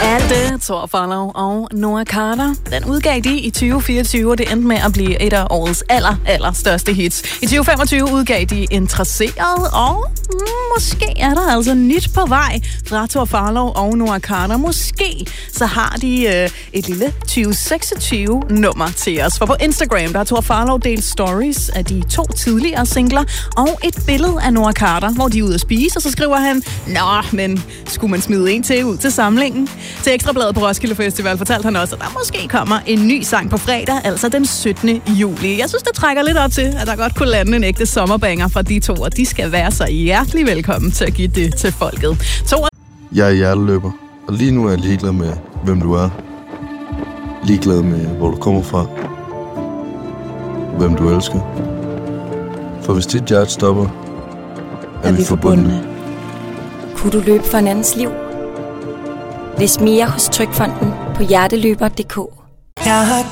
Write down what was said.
Alte, Thor Farlov og Noah Carter. Den udgav de i 2024, og det endte med at blive et af årets allerstørste hits. I 2025 udgav de Interesseret, og måske er der altså nyt på vej fra Thor Farlov og Noah Carter. Måske så har de et lille 2026-nummer til os. For på Instagram, der har Thor Farlov delt stories af de 2 tidligere singler, og et billede af Noah Carter, hvor de er ude at spise, og så skriver han, nå, men skulle man smide en til ud til samlingen? Til Ekstrabladet på Roskilde Festival fortalte han også, at der måske kommer en ny sang på fredag, altså den 17. juli. Jeg synes, det trækker lidt op til, at der godt kunne lande en ægte sommerbanger fra de 2, og de skal være så hjertelig velkommen til at give det til folket. Jeg er hjerteløber, og lige nu er jeg ligeglad med, hvem du er. Ligeglad med, hvor du kommer fra. Hvem du elsker. For hvis dit hjerte stopper, er vi forbundne. Kunne du løbe for en andens liv? Læs mere hos Trygfonden på hjerteløber.dk. Jeg har